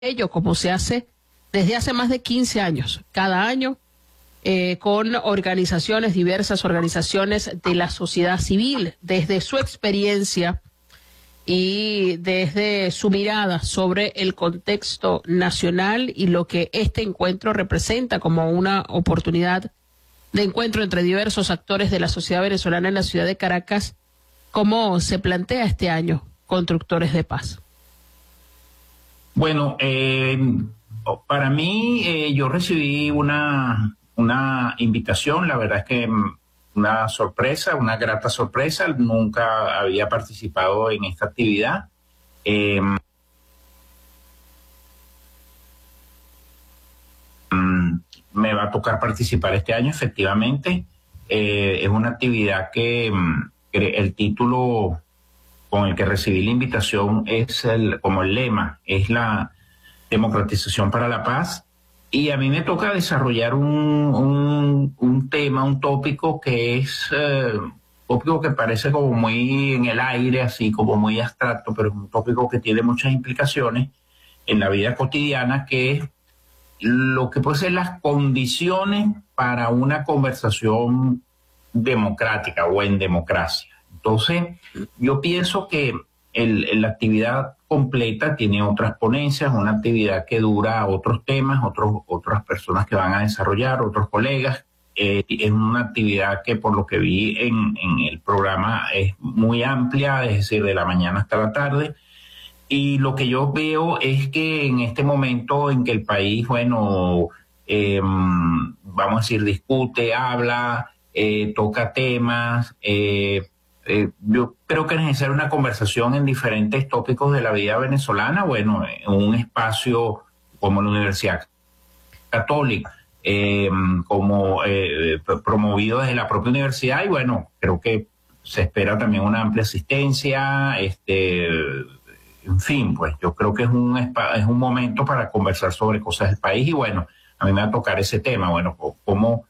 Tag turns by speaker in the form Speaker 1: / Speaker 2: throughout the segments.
Speaker 1: ello, como se hace desde hace más de 15 años, cada año, con organizaciones, diversas organizaciones de la sociedad civil, desde su experiencia y desde su mirada sobre el contexto nacional y lo que este encuentro representa como una oportunidad de encuentro entre diversos actores de la sociedad venezolana en la ciudad de Caracas. ¿Cómo se plantea este año Constructores de Paz?
Speaker 2: Bueno, para mí yo recibí una invitación, la verdad es que una sorpresa, una grata sorpresa. Nunca había participado en esta actividad. Me va a tocar participar este año, efectivamente. Es una actividad que el título con el que recibí la invitación es como el lema, es la democratización para la paz. Y a mí me toca desarrollar un tema, un tópico que es tópico que parece como muy en el aire, así como muy abstracto, pero es un tópico que tiene muchas implicaciones en la vida cotidiana, que es lo que puede ser las condiciones para una conversación democrática o en democracia. Entonces, yo pienso que la actividad completa tiene otras ponencias, una actividad que dura otros temas, otras personas que van a desarrollar, otros colegas. Es una actividad que, por lo que vi en el programa, es muy amplia, es decir, de la mañana hasta la tarde. Y lo que yo veo es que en este momento en que el país, bueno, vamos a decir, discute, habla, toca temas, yo creo que es necesaria una conversación en diferentes tópicos de la vida venezolana, bueno, en un espacio como la Universidad Católica, como promovido desde la propia universidad, y bueno, creo que se espera también una amplia asistencia, en fin, pues yo creo que es un momento para conversar sobre cosas del país, y bueno, a mí me va a tocar ese tema, bueno, cómo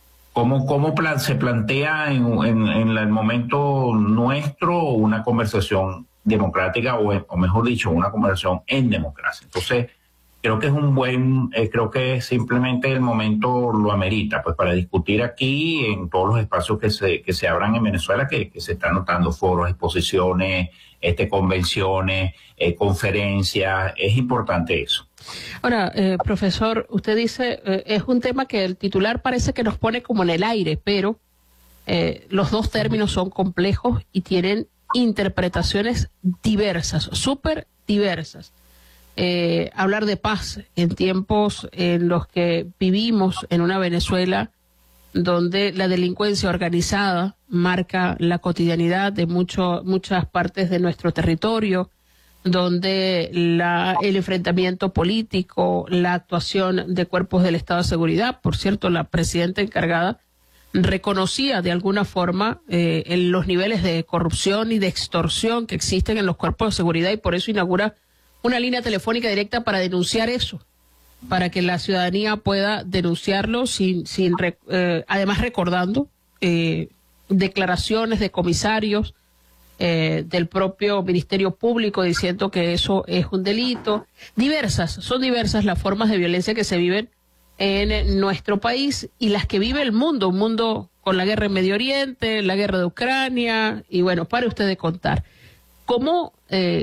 Speaker 2: se plantea en el momento nuestro una conversación democrática o mejor dicho, una conversación en democracia. Entonces, creo que creo que simplemente el momento lo amerita, pues para discutir aquí en todos los espacios que se abran en Venezuela, que se están notando foros, exposiciones, convenciones, conferencias. Es importante eso.
Speaker 1: Ahora, profesor, usted dice, es un tema que el titular parece que nos pone como en el aire, pero los dos términos son complejos y tienen interpretaciones diversas, súper diversas. Hablar de paz en tiempos en los que vivimos en una Venezuela donde la delincuencia organizada marca la cotidianidad de muchas partes de nuestro territorio, donde el enfrentamiento político, la actuación de cuerpos del Estado de Seguridad, por cierto, la presidenta encargada reconocía de alguna forma en los niveles de corrupción y de extorsión que existen en los cuerpos de seguridad, y por eso inaugura una línea telefónica directa para denunciar eso, para que la ciudadanía pueda denunciarlo además recordando declaraciones de comisarios del propio Ministerio Público diciendo que eso es un delito. Son diversas las formas de violencia que se viven en nuestro país y las que vive el mundo, un mundo con la guerra en Medio Oriente, la guerra de Ucrania, y bueno, pare usted de contar. ¿Cómo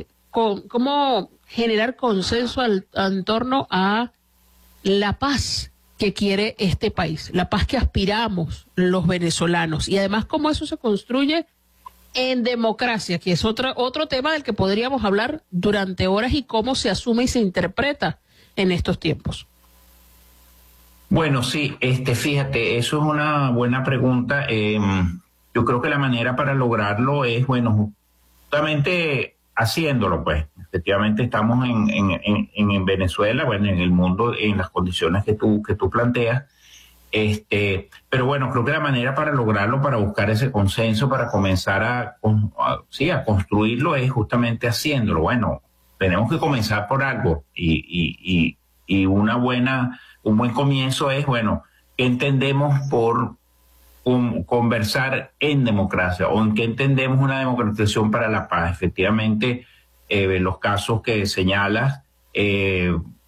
Speaker 1: generar consenso en torno a la paz que quiere este país, la paz que aspiramos los venezolanos, y además cómo eso se construye en democracia, que es otro tema del que podríamos hablar durante horas, y cómo se asume y se interpreta en estos tiempos?
Speaker 2: Bueno, sí, fíjate, eso es una buena pregunta. Yo creo que la manera para lograrlo es, bueno, justamente haciéndolo, pues. Efectivamente estamos en Venezuela, bueno, en el mundo, en las condiciones que tú planteas. Pero bueno, creo que la manera para lograrlo, para buscar ese consenso, para comenzar a construirlo, es justamente haciéndolo. Bueno, tenemos que comenzar por algo, y un buen comienzo es, bueno, ¿qué entendemos por conversar en democracia, o en qué entendemos una democratización para la paz? Efectivamente, los casos que señalas eh,